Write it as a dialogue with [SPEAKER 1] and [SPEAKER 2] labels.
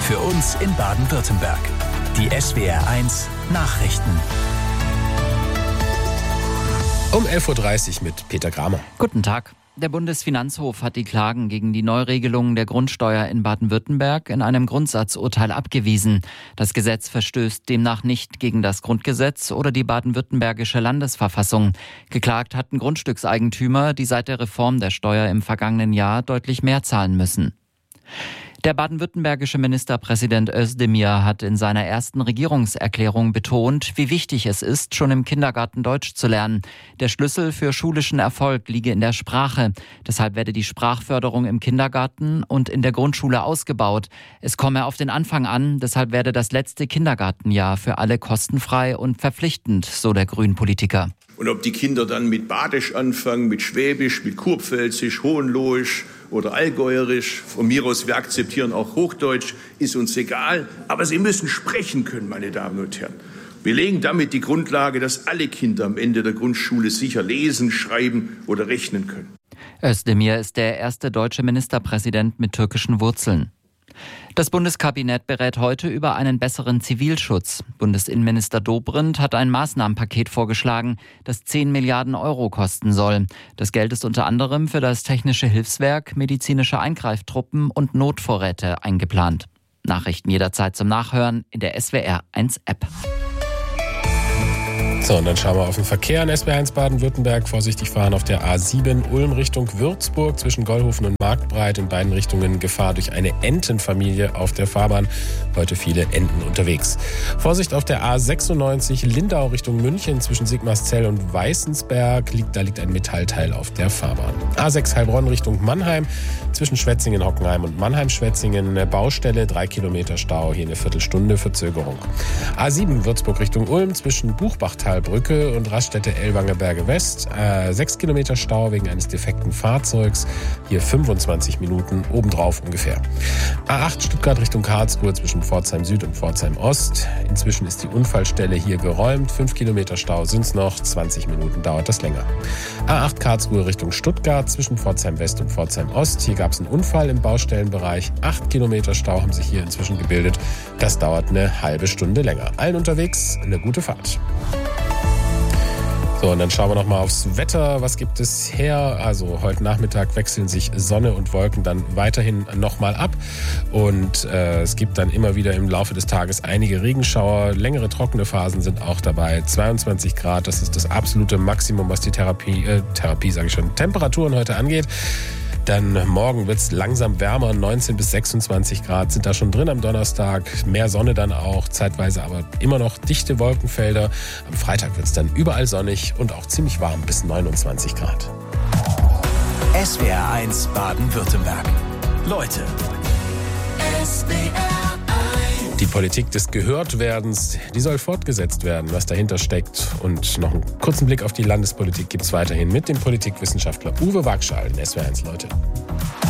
[SPEAKER 1] Für uns in Baden-Württemberg. Die SWR1 Nachrichten.
[SPEAKER 2] Um 11.30 Uhr mit Peter Kramer.
[SPEAKER 3] Guten Tag. Der Bundesfinanzhof hat die Klagen gegen die Neuregelung der Grundsteuer in Baden-Württemberg in einem Grundsatzurteil abgewiesen. Das Gesetz verstößt demnach nicht gegen das Grundgesetz oder die baden-württembergische Landesverfassung. Geklagt hatten Grundstückseigentümer, die seit der Reform der Steuer im vergangenen Jahr deutlich mehr zahlen müssen. Der baden-württembergische Ministerpräsident Özdemir hat in seiner ersten Regierungserklärung betont, wie wichtig es ist, schon im Kindergarten Deutsch zu lernen. Der Schlüssel für schulischen Erfolg liege in der Sprache. Deshalb werde die Sprachförderung im Kindergarten und in der Grundschule ausgebaut. Es komme auf den Anfang an, deshalb werde das letzte Kindergartenjahr für alle kostenfrei und verpflichtend, so der Grünpolitiker.
[SPEAKER 4] Und ob die Kinder dann mit Badisch anfangen, mit Schwäbisch, mit Kurpfälzisch, Hohenlohisch oder Allgäuerisch, von mir aus, wir akzeptieren auch Hochdeutsch, ist uns egal. Aber sie müssen sprechen können, meine Damen und Herren. Wir legen damit die Grundlage, dass alle Kinder am Ende der Grundschule sicher lesen, schreiben oder rechnen können.
[SPEAKER 3] Özdemir ist der erste deutsche Ministerpräsident mit türkischen Wurzeln. Das Bundeskabinett berät heute über einen besseren Zivilschutz. Bundesinnenminister Dobrindt hat ein Maßnahmenpaket vorgeschlagen, das 10 Milliarden Euro kosten soll. Das Geld ist unter anderem für das Technische Hilfswerk, medizinische Eingreiftruppen und Notvorräte eingeplant. Nachrichten jederzeit zum Nachhören in der SWR1-App.
[SPEAKER 2] So, und dann schauen wir auf den Verkehr in SWR1 Baden-Württemberg. Vorsichtig fahren auf der A7 Ulm Richtung Würzburg zwischen Gollhofen und Marktbreit. In beiden Richtungen Gefahr durch eine Entenfamilie auf der Fahrbahn. Heute viele Enten unterwegs. Vorsicht auf der A96 Lindau Richtung München zwischen Sigmarszell und Weißensberg. Da liegt ein Metallteil auf der Fahrbahn. A6 Heilbronn Richtung Mannheim zwischen Schwetzingen-Hockenheim und Mannheim-Schwetzingen. Baustelle, 3 Kilometer Stau, hier eine Viertelstunde Verzögerung. A7 Würzburg Richtung Ulm zwischen Buchbachtalbrücke und Raststätte-Ellwange-Berge West. 6 Kilometer Stau wegen eines defekten Fahrzeugs. Hier 25 Minuten obendrauf ungefähr. A8 Stuttgart Richtung Karlsruhe zwischen Pforzheim Süd und Pforzheim Ost. Inzwischen ist die Unfallstelle hier geräumt. 5 Kilometer Stau sind es noch. 20 Minuten dauert das länger. A8 Karlsruhe Richtung Stuttgart zwischen Pforzheim West und Pforzheim Ost. Hier gab es einen Unfall im Baustellenbereich. 8 Kilometer Stau haben sich hier inzwischen gebildet. Das dauert eine halbe Stunde länger. Allen unterwegs eine gute Fahrt. So, und dann schauen wir nochmal aufs Wetter. Was gibt es her? Also heute Nachmittag wechseln sich Sonne und Wolken dann weiterhin nochmal ab. Und es gibt dann immer wieder im Laufe des Tages einige Regenschauer. Längere trockene Phasen sind auch dabei. 22 Grad, das ist das absolute Maximum, was die Temperaturen heute angeht. Dann morgen wird es langsam wärmer, 19 bis 26 Grad sind da schon drin am Donnerstag. Mehr Sonne dann auch, zeitweise aber immer noch dichte Wolkenfelder. Am Freitag wird es dann überall sonnig und auch ziemlich warm bis 29 Grad.
[SPEAKER 1] SWR1 Baden-Württemberg. Leute.
[SPEAKER 2] Die Politik des Gehörtwerdens, die soll fortgesetzt werden, was dahinter steckt. Und noch einen kurzen Blick auf die Landespolitik gibt es weiterhin mit dem Politikwissenschaftler Uwe Wagschal in SWR1 Leute.